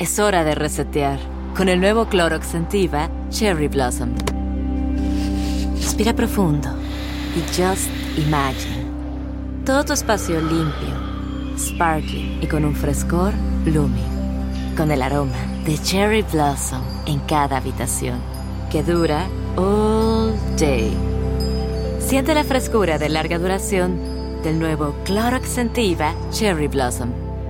Es hora de resetear con el nuevo Clorox Scentiva Cherry Blossom. Respira profundo y just imagine. Todo tu espacio limpio, sparkling y con un frescor blooming. Con el aroma de Cherry Blossom en cada habitación, que dura all day. Siente la frescura de larga duración del nuevo Clorox Scentiva Cherry Blossom.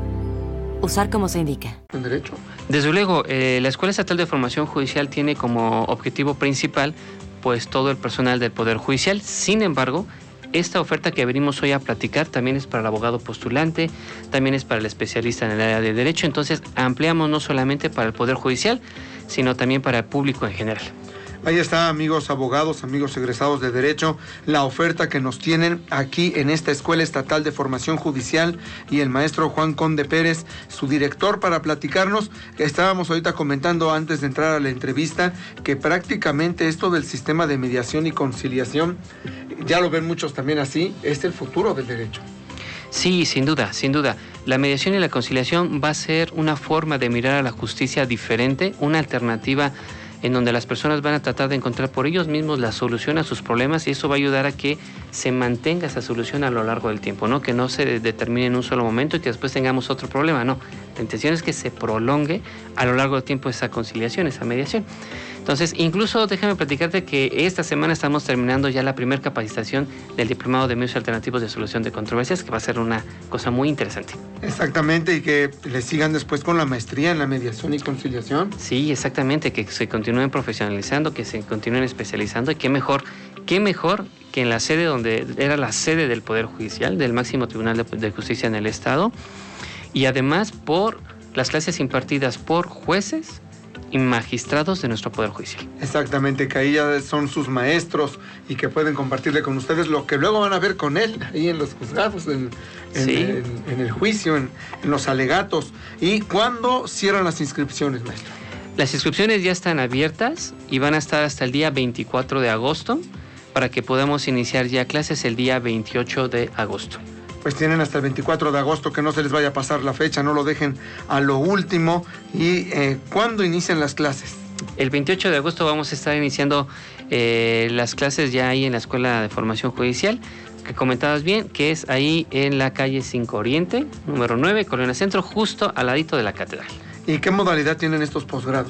Usar como se indica. ¿En derecho? Desde luego, la Escuela Estatal de Formación Judicial tiene como objetivo principal pues todo el personal del Poder Judicial. Sin embargo, esta oferta que venimos hoy a platicar también es para el abogado postulante, también es para el especialista en el área de derecho. Entonces, ampliamos no solamente para el Poder Judicial, sino también para el público en general. Ahí está, amigos abogados, amigos egresados de Derecho, la oferta que nos tienen aquí en esta Escuela Estatal de Formación Judicial y el maestro Juan Conde Pérez, su director, para platicarnos. Estábamos ahorita comentando antes de entrar a la entrevista que prácticamente esto del sistema de mediación y conciliación, ya lo ven muchos también así, es el futuro del derecho. Sí, sin duda, sin duda. La mediación y la conciliación va a ser una forma de mirar a la justicia diferente, una alternativa en donde las personas van a tratar de encontrar por ellos mismos la solución a sus problemas, y eso va a ayudar a que se mantenga esa solución a lo largo del tiempo, ¿no? Que no se determine en un solo momento y que después tengamos otro problema, no. La intención es que se prolongue a lo largo del tiempo esa conciliación, esa mediación. Entonces, incluso déjame platicarte que esta semana estamos terminando ya la primera capacitación del Diplomado de Medios Alternativos de Solución de Controversias, que va a ser una cosa muy interesante. Exactamente, y que le sigan después con la maestría en la mediación y conciliación. Sí, exactamente, que se continúen profesionalizando, que se continúen especializando, y qué mejor que en la sede donde era la sede del Poder Judicial, del máximo Tribunal de Justicia en el Estado, y además por las clases impartidas por jueces y magistrados de nuestro Poder Judicial. Exactamente, que ahí ya son sus maestros y que pueden compartirle con ustedes lo que luego van a ver con él, ahí en los juzgados, en el juicio, en los alegatos. ¿Y cuándo cierran las inscripciones, maestro? Las inscripciones ya están abiertas y van a estar hasta el día 24 de agosto para que podamos iniciar ya clases el día 28 de agosto. Pues tienen hasta el 24 de agosto, que no se les vaya a pasar la fecha, no lo dejen a lo último. ¿Y cuándo inician las clases? El 28 de agosto vamos a estar iniciando las clases ya ahí en la Escuela de Formación Judicial, que comentabas bien, que es ahí en la calle 5 Oriente, número 9, Colonia Centro, justo al ladito de la Catedral. ¿Y qué modalidad tienen estos posgrados?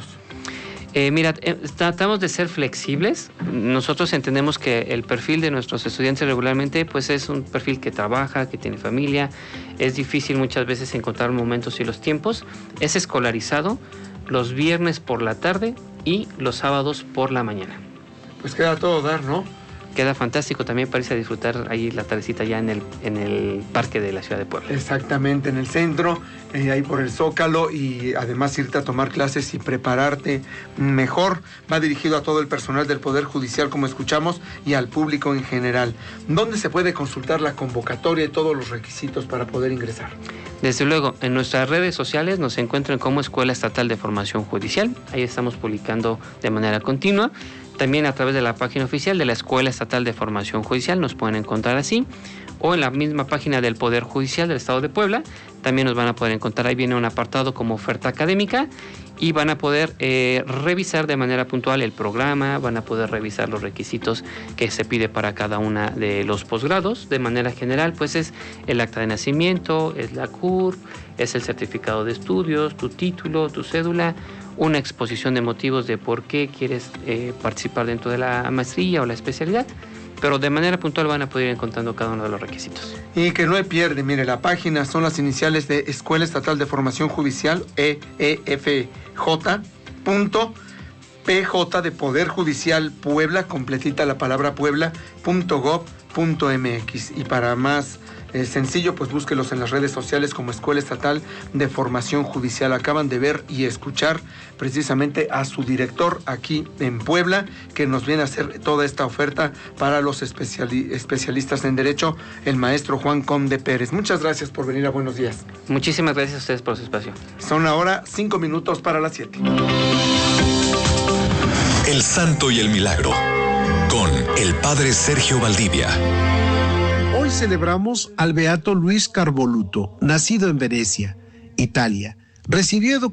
Mira, tratamos de ser flexibles. Nosotros entendemos que el perfil de nuestros estudiantes regularmente pues es un perfil que trabaja, que tiene familia. Es difícil muchas veces encontrar momentos y los tiempos. Es escolarizado los viernes por la tarde y los sábados por la mañana. Pues queda todo dar, ¿no? Queda fantástico también para irse a disfrutar ahí la tardecita ya en el parque de la ciudad de Puebla. Exactamente, en el centro, ahí por el Zócalo, y además irte a tomar clases y prepararte mejor. Va dirigido a todo el personal del Poder Judicial, como escuchamos, y al público en general. ¿Dónde se puede consultar la convocatoria y todos los requisitos para poder ingresar? Desde luego, en nuestras redes sociales nos encuentran como Escuela Estatal de Formación Judicial. Ahí estamos publicando de manera continua. También a través de la página oficial de la Escuela Estatal de Formación Judicial nos pueden encontrar así, o en la misma página del Poder Judicial del Estado de Puebla también nos van a poder encontrar. Ahí viene un apartado como oferta académica y van a poder revisar de manera puntual el programa, van a poder revisar los requisitos que se pide para cada una de los posgrados. De manera general, pues es el acta de nacimiento, es la CURP, es el certificado de estudios, tu título, tu cédula, una exposición de motivos de por qué quieres participar dentro de la maestría o la especialidad, pero de manera puntual van a poder ir encontrando cada uno de los requisitos. Y que no pierde, mire, la página son las iniciales de Escuela Estatal de Formación Judicial, EEFJ, PJ de Poder Judicial Puebla, completita la palabra puebla.gov.mx. Y para más sencillo, pues búsquelos en las redes sociales como Escuela Estatal de Formación Judicial. Acaban de ver y escuchar precisamente a su director aquí en Puebla, que nos viene a hacer toda esta oferta para los especialistas en Derecho, el maestro Juan Conde Pérez. Muchas gracias por venir a Buenos Días. Muchísimas gracias a ustedes por su espacio. Son ahora 5 minutos para las 7. El Santo y el Milagro, con el Padre Sergio Valdivia. Hoy celebramos al beato Luis Carvoluto, nacido en Venecia, Italia. Recibió